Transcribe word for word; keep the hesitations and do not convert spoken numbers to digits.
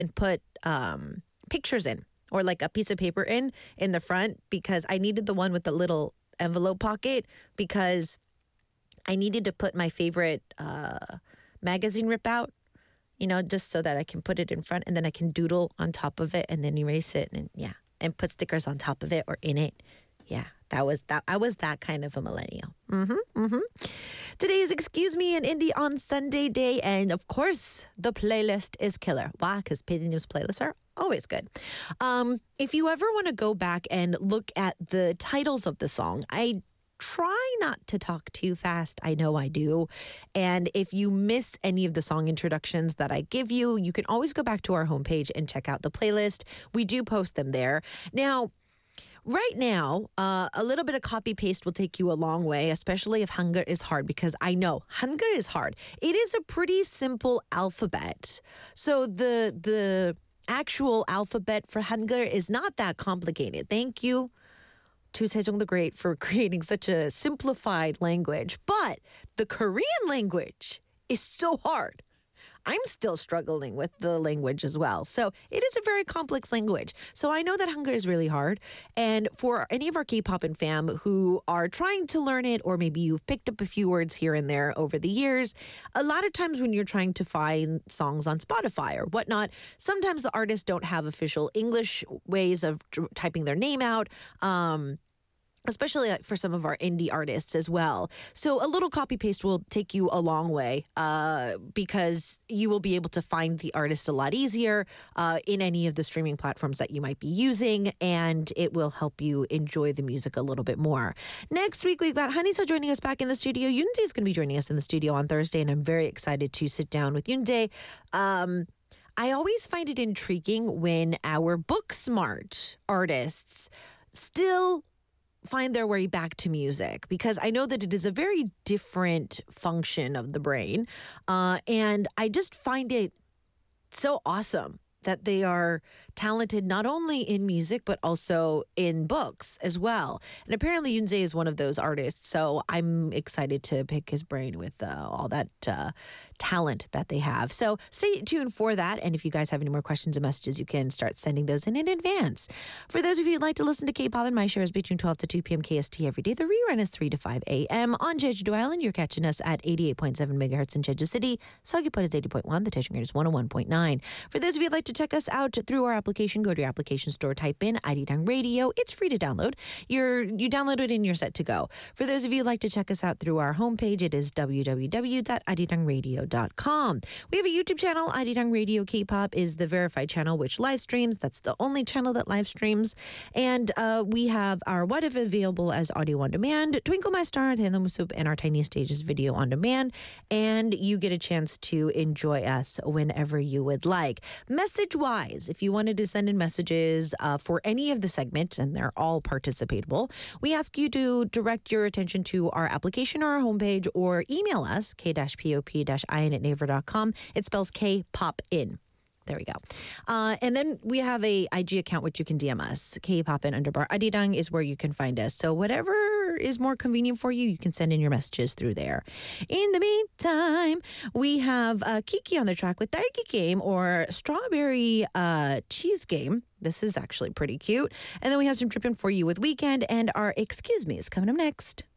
and put um, pictures in, or like a piece of paper in in the front, because I needed the one with the little envelope pocket, because I needed to put my favorite uh, magazine rip out, you know, just so that I can put it in front, and then I can doodle on top of it and then erase it, and yeah, and put stickers on top of it or in it. Yeah, that was that. I was that kind of a millennial. Mm-hmm, mm-hmm. Today is Excuse Me and Indie on Sunday Day, and of course, the playlist is killer. Why? Because P D News playlists are always good. Um, if you ever want to go back and look at the titles of the song, I try not to talk too fast. I know I do. And if you miss any of the song introductions that I give you, you can always go back to our homepage and check out the playlist. We do post them there. Now, right now, uh, a little bit of copy paste will take you a long way, especially if Hangul is hard, because I know Hangul is hard. It is a pretty simple alphabet. So the the actual alphabet for Hangul is not that complicated. Thank you to Sejong the Great for creating such a simplified language. But the Korean language is so hard. I'm still struggling with the language as well. So it is a very complex language. So I know that Hangul is really hard. And for any of our K-pop and fam who are trying to learn it, or maybe you've picked up a few words here and there over the years, a lot of times when you're trying to find songs on Spotify or whatnot, sometimes the artists don't have official English ways of typing their name out. Um, especially like for some of our indie artists as well. So a little copy paste will take you a long way uh, because you will be able to find the artist a lot easier uh, in any of the streaming platforms that you might be using, and it will help you enjoy the music a little bit more. Next week, we've got Hanisa joining us back in the studio. Yoonjae is going to be joining us in the studio on Thursday, and I'm very excited to sit down with Yoonjae. Um, I always find it intriguing when our book smart artists still find their way back to music, because I know that it is a very different function of the brain. Uh, and I just find it so awesome that they are talented not only in music, but also in books as well. And apparently Yoonjae is one of those artists, so I'm excited to pick his brain with uh, all that uh, talent that they have. So stay tuned for that, and if you guys have any more questions or messages, you can start sending those in in advance. For those of you who'd like to listen to K-pop and My Show is between twelve to two p.m. K S T every day. The rerun is three to five a.m. on Jeju-do Island. You're catching us at eighty-eight point seven megahertz in Jeju City. Seogwipo is eighty point one. The Daejeon grade is one oh one point nine. For those of you who'd like to check us out through our application, go to your application store, type in Arirang Radio. It's free to download. You're, you download it and you're set to go. For those of you who'd like to check us out through our homepage, it is w w w dot arirang radio dot com. We have a YouTube channel. Arirang Radio K-pop is the verified channel which live streams. That's the only channel that live streams. And uh, we have our What If available as audio on demand, Twinkle My Star, Musup, and our Tiny Stages video on demand. And you get a chance to enjoy us whenever you would like. Message-wise, if you wanted to send in messages uh, for any of the segments, and they're all participatable, we ask you to direct your attention to our application or our homepage, or email us, k-pop-in at naver dot com. It spells K-pop-in. There we go. Uh, and then we have a I G account which you can D M us. K-pop-in underbar Arirang is where you can find us. So whatever is more convenient for you, you can send in your messages through there. In the meantime, we have uh, Kiki on the track with Daiki Game, or Strawberry uh, Cheese Game. This is actually pretty cute. And then we have some tripping for you with Weekend, and our Excuse Me is coming up next.